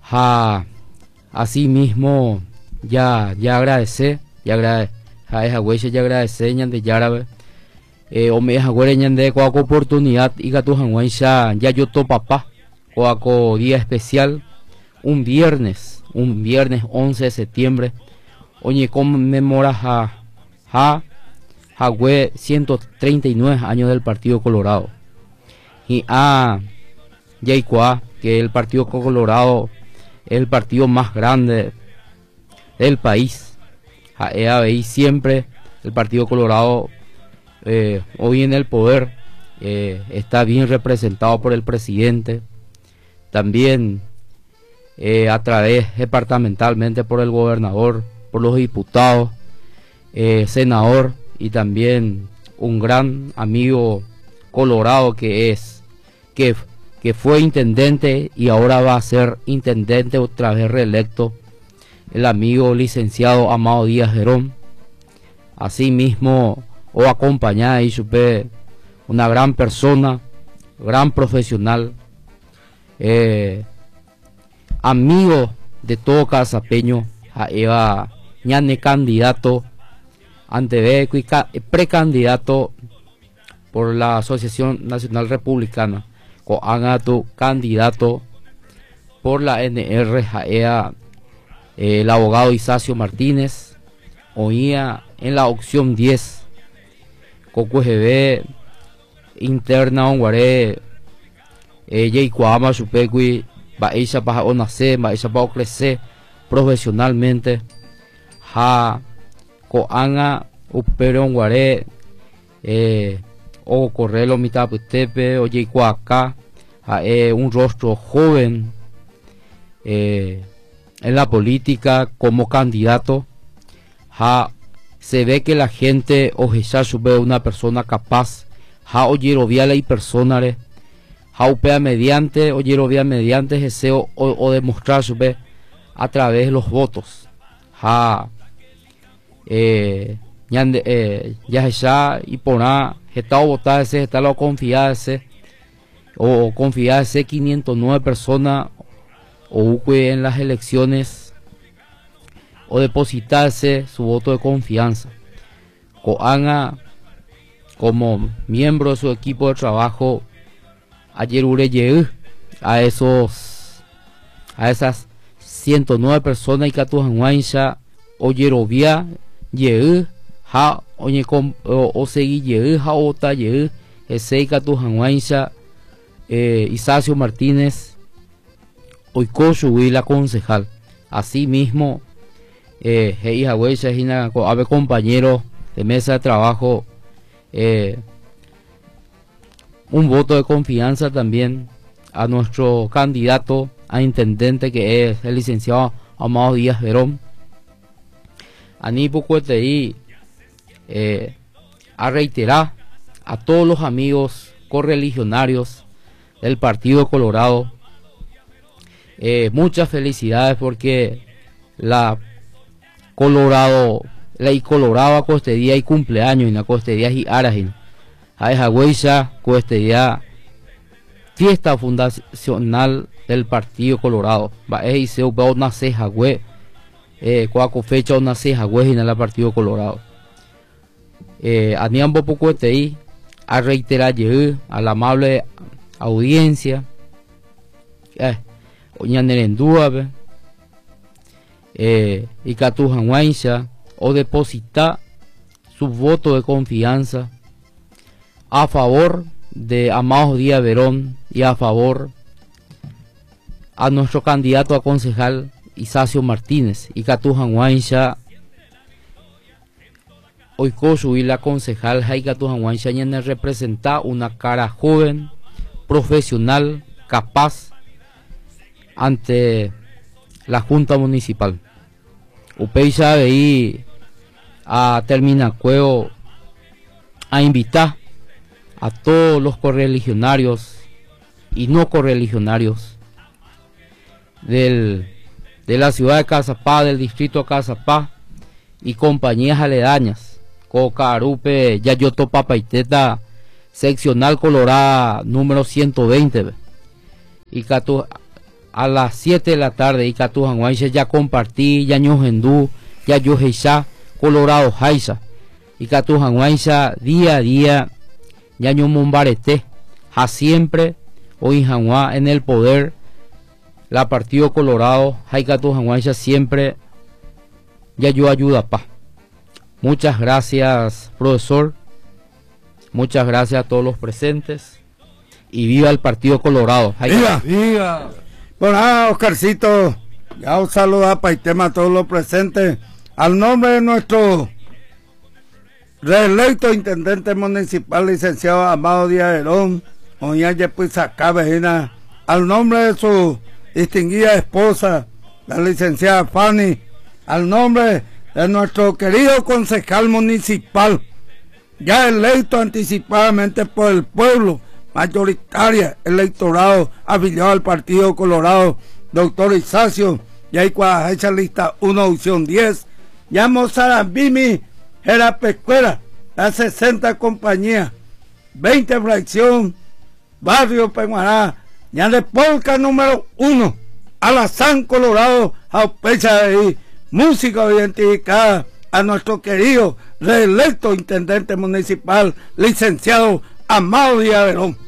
Ja, así mismo ya agradece, ya agradece, ja esa huella ya agradece ñande yarabe, o me esa huella ñande coaco oportunidad y gatu janguaisha ya yo to papá, coaco día especial, un viernes 11 de septiembre, oye conmemora Jagüe 139 años del Partido Colorado. Y Yaikua, que el Partido Colorado es el partido más grande del país. Veí siempre el Partido Colorado hoy en el poder está bien representado por el presidente, también a través departamentalmente por el gobernador, por los diputados, senador y también un gran amigo colorado que fue intendente y ahora va a ser intendente otra vez reelecto, el amigo licenciado Amado Díaz Herón. Asimismo, o acompañada y supe una gran persona, gran profesional, amigo de todo casapeño, Eva ñane candidato ante precandidato por la Asociación Nacional Republicana, o haga tu candidato por la NR, el abogado Isacio Martínez, oía en la opción 10, COCUGB interna onguaré, Yeicuama Supegui, Baisha para onace, Baisha para crecer profesionalmente, coanga upero onguaré, o correlo mitaputepe, o Yeicuaca, un rostro joven en la política como candidato. Se ve que la gente ojecha sube una persona capaz, oyerovia y personas, upea mediante oyerovia mediante deseo o demostrar sube a través de los votos. Ya y poná está votarse, está lo confiarse o confiarse 509 personas o en las elecciones o depositarse su voto de confianza. Coanga como miembro de su equipo de trabajo ayer ureye a esas 109 personas y catujanguaincha oyerovia ye o seguí ye ota ye ese catujanguaincha Isacio Martínez oicosu y la concejal. Asimismo ave compañeros de mesa de trabajo, un voto de confianza también a nuestro candidato a intendente, que es el licenciado Amado Díaz Herón. Anipucuetei a reiterar a todos los amigos correligionarios del Partido Colorado muchas felicidades, porque la Colorado a este día y cumpleaños y na este día y arajin a esa huella este día fiesta fundacional del Partido Colorado va a ser una ceja hue cuaco fecha una ceja hue en el Partido Colorado a niambo poco este a reiterar a la amable audiencia oñanerendúa y catujanguaincha o depositar su voto de confianza a favor de Amado Díaz Herón y a favor a nuestro candidato a concejal Isacio Martínez. Y catujanguaincha hoy y la concejal Jai catujanguaincha ñane representa una cara joven, profesional, capaz ante la Junta Municipal. Upeixa veí a Terminacueo a invitar a todos los correligionarios y no correligionarios de la ciudad de Cazapá, del distrito de Cazapá y compañías aledañas, Cocarupe, Yayoto Papaiteta, seccional Colorada número 120 y a las 7 de la tarde, y Catujanguayse ya compartí, ya ñohendú, ya yoheisa, Colorado Jaisa, y Catujanguayse día a día, ya ñomombarete, a siempre, hoy Janguá en el poder, la Partido Colorado, hay Catujanguayse siempre, ya yo ayuda pa. Muchas gracias, profesor. Muchas gracias a todos los presentes. Y viva el Partido Colorado. ¡Viva! ¡Viva! Bueno, Oscarcito, ya os saluda para el tema a todos los presentes. Al nombre de nuestro reelecto intendente municipal, licenciado Amado Díaz Herón, al nombre de su distinguida esposa, la licenciada Fanny, al nombre de nuestro querido concejal municipal, ya electo anticipadamente por el pueblo, mayoritaria electorado afiliado al Partido Colorado, doctor Isacio, ya hay esa lista 1 opción 10, ya Mozarambimi, era Pescuera, la 60 compañías, 20 fracción, barrio Peguará, ya de Polca número 1, Alazán Colorado, a pecha de ahí, música identificada a nuestro querido reelecto intendente municipal, licenciado Amado Díaz Herón.